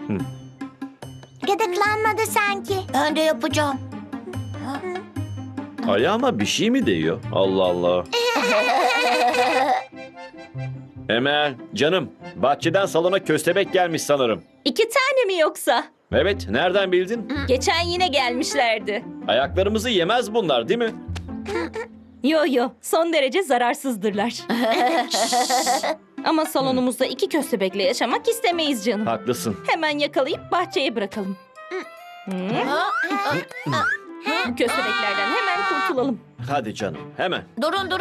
Gıdıklanmadı sanki. Ben de yapacağım. Ayağıma bir şey mi değiyor? Allah Allah. Emel, canım, bahçeden salona köstebek gelmiş sanırım. 2 tane mi yoksa? Evet, nereden bildin? Geçen yine gelmişlerdi. Ayaklarımızı yemez bunlar, değil mi? Yo, son derece zararsızdırlar. Ama salonumuzda 2 köstebekle yaşamak istemeyiz canım. Haklısın. Hemen yakalayıp bahçeye bırakalım. Bu köstebeklerden hemen kurtulalım. Hadi canım, hemen. Durun.